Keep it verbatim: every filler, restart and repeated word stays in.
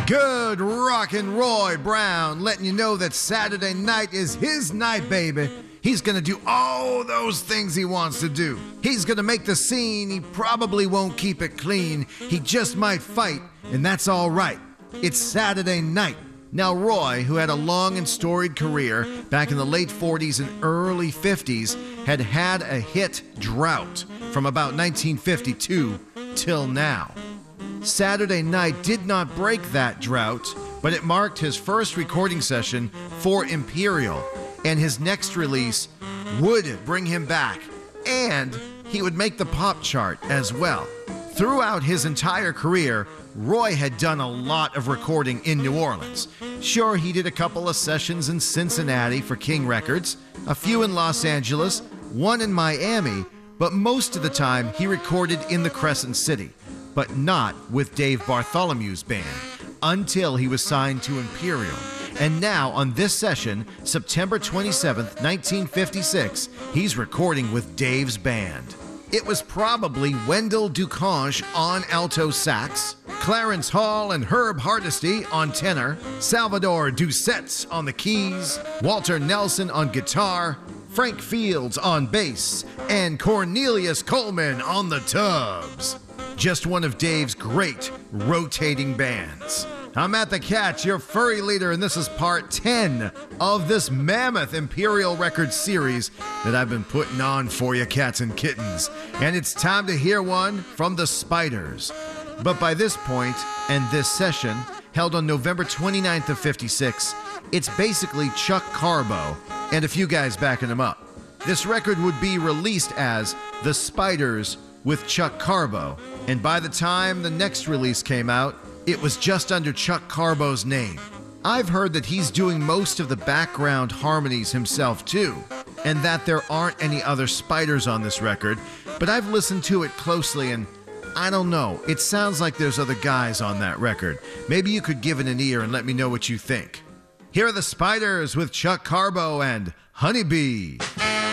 Good rockin' Roy Brown letting you know that Saturday night is his night, baby. He's gonna do all those things he wants to do. He's gonna make the scene. He probably won't keep it clean. He just might fight, and that's all right. It's Saturday night. Now, Roy, who had a long and storied career back in the late forties and early fifties, had had a hit drought from about nineteen fifty-two till now. Saturday Night did not break that drought, but it marked his first recording session for Imperial, and his next release would bring him back, and he would make the pop chart as well. Throughout his entire career, Roy had done a lot of recording in New Orleans. Sure, he did a couple of sessions in Cincinnati for King Records, a few in Los Angeles, one in Miami, but most of the time he recorded in the Crescent City, but not with Dave Bartholomew's band, until he was signed to Imperial. And now, on this session, September twenty-seventh, nineteen fifty-six, he's recording with Dave's band. It was probably Wendell Ducange on alto sax, Clarence Hall and Herb Hardesty on tenor, Salvador Doucette on the keys, Walter Nelson on guitar, Frank Fields on bass, and Cornelius Coleman on the tubs. Just one of Dave's great rotating bands. I'm At the Catch, your furry leader, and this is part ten of this mammoth Imperial Records series that I've been putting on for you, cats and kittens. And it's time to hear one from the Spiders. But by this point, and this session, held on November twenty-ninth of fifty-six, it's basically Chuck Carbo and a few guys backing him up. This record would be released as The Spiders with Chuck Carbo, and by the time the next release came out, it was just under Chuck Carbo's name. I've heard that he's doing most of the background harmonies himself too, and that there aren't any other Spiders on this record, but I've listened to it closely and I don't know, it sounds like there's other guys on that record. Maybe you could give it an ear and let me know what you think. Here are the Spiders with Chuck Carbo and Honeybee.